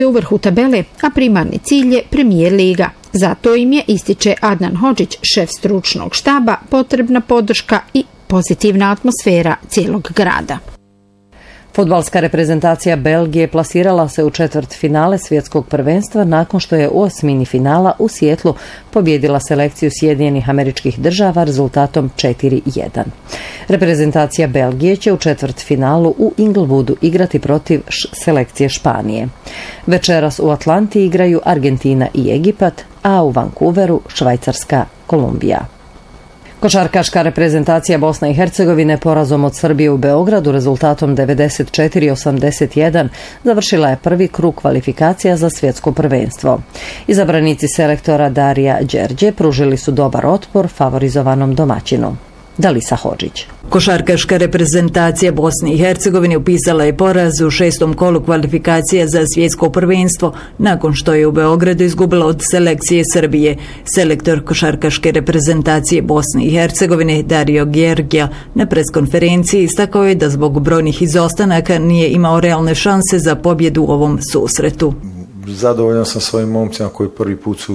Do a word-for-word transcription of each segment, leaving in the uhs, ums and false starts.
u vrhu tabele, a primarni cilj je Premijer liga. Zato im je, ističe Adnan Hodžić, šef stručnog štaba, potrebna podrška i pozitivna atmosfera cijelog grada. Fudbalska reprezentacija Belgije plasirala se u četvrtfinale svjetskog prvenstva nakon što je u osmini finala u Sijetlu pobjedila selekciju Sjedinjenih Američkih Država rezultatom četiri jedan. Reprezentacija Belgije će u četvrtfinalu u Inglewoodu igrati protiv selekcije Španije. Večeras u Atlanti igraju Argentina i Egipat, a u Vancouveru Švajcarska, Kolumbija. Košarkaška reprezentacija Bosne i Hercegovine porazom od Srbije u Beogradu rezultatom devedeset četiri osamdeset jedan završila je prvi krug kvalifikacija za svjetsko prvenstvo. Izabranici selektora Darija Đerđe pružili su dobar otpor favorizovanom domaćinu. Dalisa Hodžić. Košarkaška reprezentacija Bosne i Hercegovine upisala je poraz u šestom kolu kvalifikacija za svjetsko prvenstvo nakon što je u Beogradu izgubila od selekcije Srbije. Selektor košarkaške reprezentacije Bosne i Hercegovine Dario Gjergja na preskonferenciji istakao je da zbog brojnih izostanaka nije imao realne šanse za pobjedu u ovom susretu. Zadovoljan sam svojim momcima koji prvi put su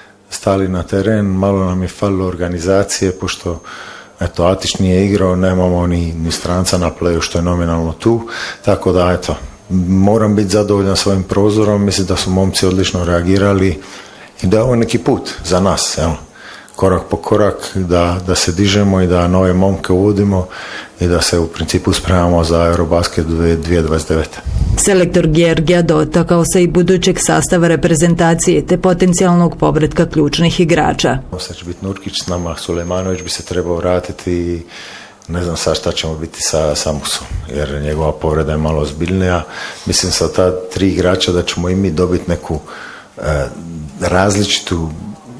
stali na teren, malo nam je falilo organizacije pošto eto, Atić nije igrao, nemamo ni, ni stranca na playu što je nominalno tu, tako da eto, moram biti zadovoljan svojim prozorom, mislim da su momci odlično reagirali i da je ovo neki put za nas, jel? Korak po korak, da, da se dižemo i da nove momke uvodimo i da se u principu spremamo za Eurobasket dvije tisuće dvadeset devete. Selektor Gjergja dotakao se i budućeg sastava reprezentacije te potencijalnog povratka ključnih igrača. Sad će biti Nurkić s nama, Sulejmanović bi se trebao vratiti i ne znam sad šta ćemo biti sa Samusom, jer njegova povreda je malo ozbiljnija. Mislim sa ta tri igrača da ćemo i mi dobiti neku e, različitu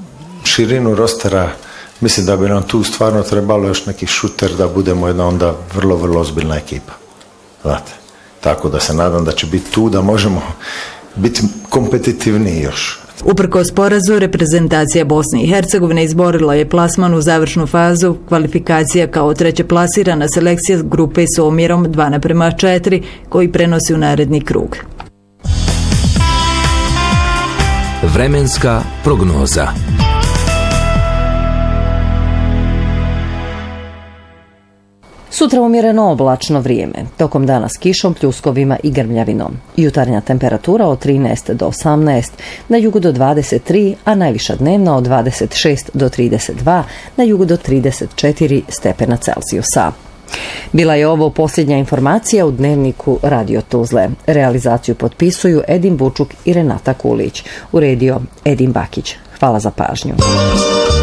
širinu rostera. Mislim da bi nam tu stvarno trebalo još neki šuter da budemo jedna onda vrlo, vrlo ozbiljna ekipa. Znate, tako da se nadam da će biti tu, da možemo biti kompetitivniji još. Uprkos porazu, reprezentacija Bosne i Hercegovine izborila je plasman u završnu fazu kvalifikacija kao treće plasirana selekcija grupe s omjerom dva naprema četiri koji prenosi u naredni krug. Vremenska prognoza. Sutra umjereno oblačno vrijeme, tokom dana s kišom, pljuskovima i grmljavinom. Jutarnja temperatura od trinaest do osamnaest, na jugu do dvadeset tri, a najviša dnevna od dvadeset šest do trideset dva, na jugu do trideset četiri stepena Celzijusa. Bila je ovo posljednja informacija u dnevniku Radio Tuzle. Realizaciju potpisuju Edin Bučuk i Renata Kulić. Uredio Edin Bakić. Hvala za pažnju.